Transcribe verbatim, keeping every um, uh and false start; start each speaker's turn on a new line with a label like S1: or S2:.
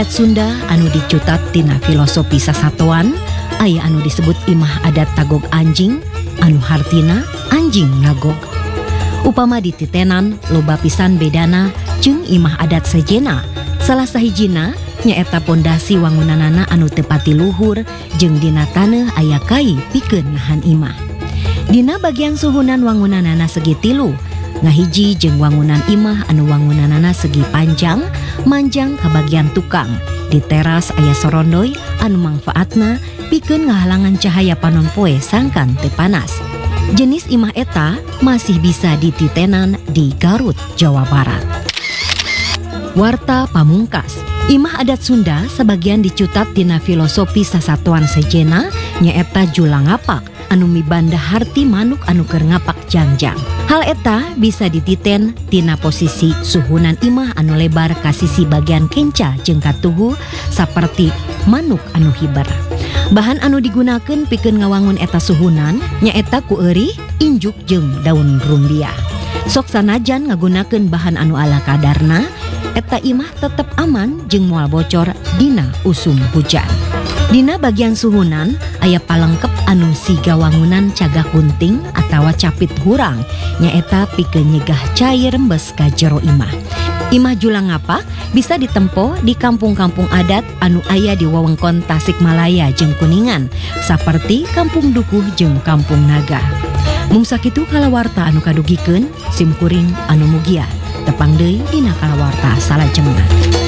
S1: adat Sunda anu dicutat tina filosofi sasatoan, aya anu disebut imah adat tagog anjing, anu hartina anjing ngagog. Upama dititenan loba pisan bedana jeung imah adat sejena. Salah sahijina nyaeta pondasi wangunanana anu teu pati luhur jeung dina taneuh aya kai pikeun ngahan imah. Dina bagian suhunan wangunanana segi tilu, ngahiji jeung wangunan imah anu wangunanana segi panjang, manjang ka bagian tukang. Di teras aya sorondoy anu mangfaatna pikeun ngahalangan cahaya panon poe sangkan teu panas. Jenis imah eta masih bisa dititenan di Garut, Jawa Barat. Warta pamungkas. Imah adat Sunda sebagian dicutat tina filosofi sasatuan sejena nyaeta julangapak anu mibanda harti manuk anu keur ngapak jangjang. Hal eta bisa dititen tina posisi suhunan imah anu lebar ka sisi bagian kenca jeung katuhu saperti manuk anu hiber. Bahan anu digunakeun pikeun ngawangun eta suhunan nyaeta ku eurit, injuk jeung daun rumbia. Sok sanajan ngagunakeun bahan anu ala kadarna, eta imah tetep aman jeung moal bocor dina usum hujan. Dina bagian suhunan aya palengkep anu siga wangunan cagak gunting atawa capit hurang nyaeta pikeun nyegah cair rembes ka jero imah. Imah julangapak bisa ditempo di kampung-kampung adat anu aya di wewengkon Tasikmalaya jeung Kuningan saperti Kampung Dukuh jeung Kampung Naga. Mung sakitu kalawarta anu kadugikeun, simkuring anu mugia. Tepang deui dina kalawarta salajengna.